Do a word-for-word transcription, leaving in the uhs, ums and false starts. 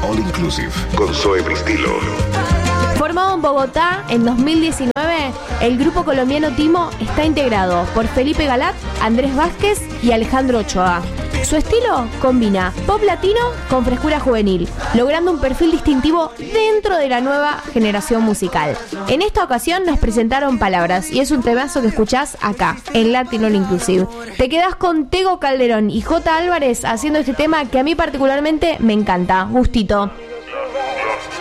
All Inclusive con Zoe Bristilo. Formado en Bogotá en dos mil diecinueve, el grupo colombiano Timo está integrado por Felipe Galat, Andrés Vázquez y Alejandro Ochoa. Su estilo combina pop latino con frescura juvenil, logrando un perfil distintivo dentro de la nueva generación musical. En esta ocasión nos presentaron Palabras y es un temazo que escuchás acá, en Latin All Inclusive. Te quedás con Tego Calderón y J. Álvarez haciendo este tema que a mí particularmente me encanta. Gustito.